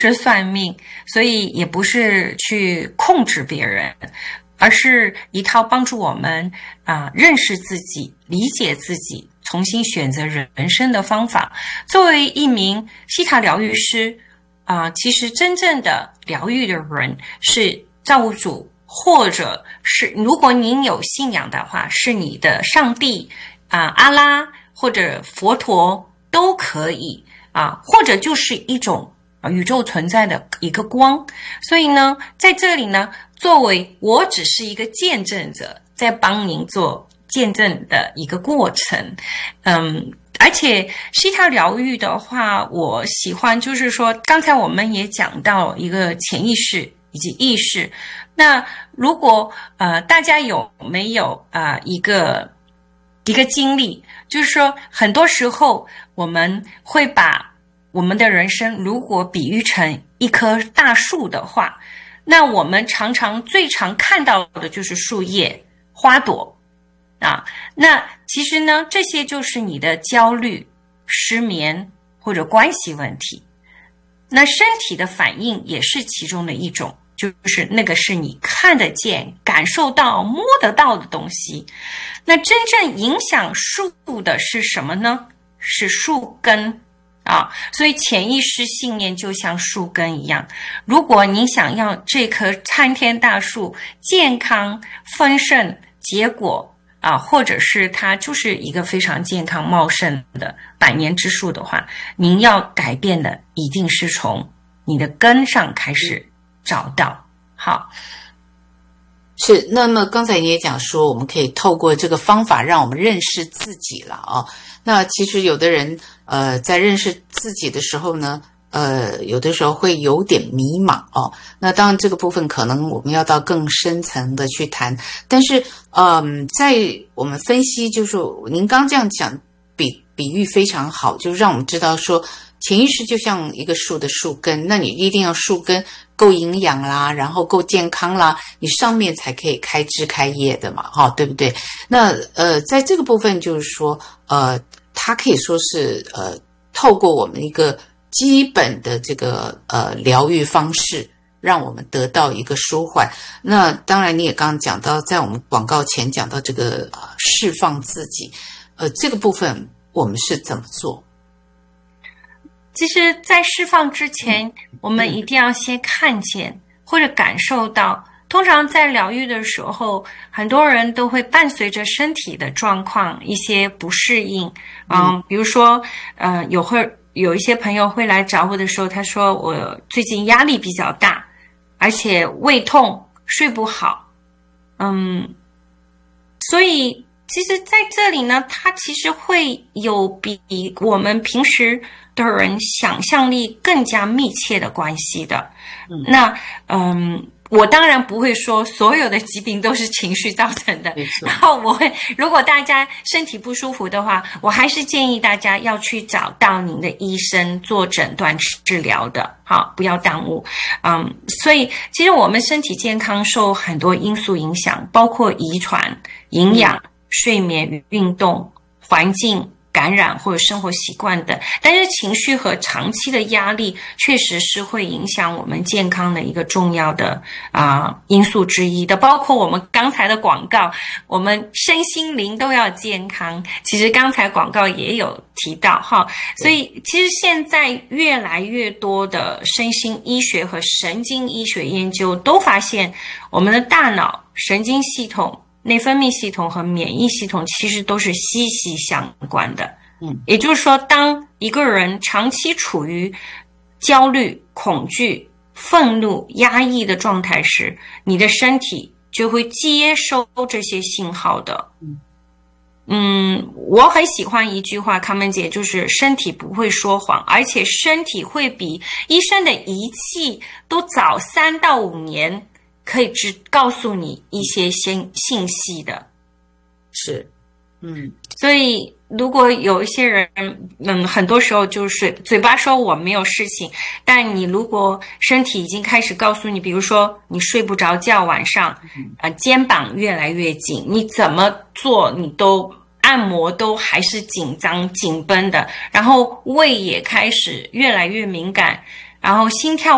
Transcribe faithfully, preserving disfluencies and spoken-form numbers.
是算命，所以也不是去控制别人，而是一套帮助我们啊、呃、认识自己、理解自己、重新选择人生的方法。作为一名西塔疗愈师啊、呃，其实真正的疗愈的人是造物主，或者是如果您有信仰的话，是你的上帝啊、呃、阿拉或者佛陀都可以啊，或者就是一种宇宙存在的一个光。所以呢，在这里呢，作为我只是一个见证者，在帮您做见证的一个过程。嗯，而且西塔疗愈的话，我喜欢就是说，刚才我们也讲到一个潜意识以及意识。那如果呃大家有没有啊、呃、一个一个经历，就是说很多时候我们会把我们的人生如果比喻成一棵大树的话，那我们常常最常看到的就是树叶、花朵啊。那其实呢，这些就是你的焦虑、失眠或者关系问题。那身体的反应也是其中的一种，就是那个是你看得见、感受到、摸得到的东西。那真正影响树的是什么呢？是树根啊，所以潜意识信念就像树根一样。如果你想要这棵参天大树健康丰盛结果啊，或者是它就是一个非常健康茂盛的百年之树的话，您要改变的一定是从你的根上开始找到。好， 是。那么刚才你也讲说，我们可以透过这个方法让我们认识自己了啊。那其实有的人呃在认识自己的时候呢，呃有的时候会有点迷茫哦。那当然这个部分可能我们要到更深层的去谈，但是嗯，在我们分析，就是您刚这样讲比比喻非常好，就让我们知道说潜意识就像一个树的树根，那你一定要树根够营养啦，然后够健康啦，你上面才可以开枝开叶的嘛，哈、哦，对不对？那呃，在这个部分就是说，呃，它可以说是呃，透过我们一个基本的这个呃疗愈方式，让我们得到一个舒缓。那当然，你也刚刚讲到，在我们广告前讲到这个、呃、释放自己，呃，这个部分我们是怎么做？ 其实在释放之前，我们一定要先看见或者感受到。通常在疗愈的时候，很多人都会伴随着身体的状况一些不适应。嗯，比如说呃有会有一些朋友会来找我的时候，他说我最近压力比较大，而且胃痛、睡不好。嗯，所以其实在这里呢，它其实会有比我们平时的人想象力更加密切的关系的。嗯、那嗯，我当然不会说所有的疾病都是情绪造成的，然后我会，如果大家身体不舒服的话，我还是建议大家要去找到您的医生做诊断治疗的，好，不要耽误。嗯，所以其实我们身体健康受很多因素影响，包括遗传、营养、嗯、睡眠、运动、环境、感染或者生活习惯等，但是情绪和长期的压力确实是会影响我们健康的一个重要的啊、呃、因素之一的。包括我们刚才的广告，我们身心灵都要健康，其实刚才广告也有提到哈。所以其实现在越来越多的身心医学和神经医学研究都发现，我们的大脑、神经系统、内分泌系统和免疫系统其实都是息息相关的。嗯，也就是说，当一个人长期处于焦虑、恐惧、愤怒、压抑的状态时，你的身体就会接收这些信号的。嗯，我很喜欢一句话，康门姐，就是身体不会说谎，而且身体会比医生的仪器都早三到五年可以只告诉你一些信信息的。 是，嗯， 所以如果有一些人，嗯，很多时候就是嘴巴说我没有事情，但你如果身体已经开始告诉你，比如说你睡不着觉，晚上，呃，肩膀越来越紧，你怎么做你都按摩都还是紧张紧绷的，然后胃也开始越来越敏感，然后心跳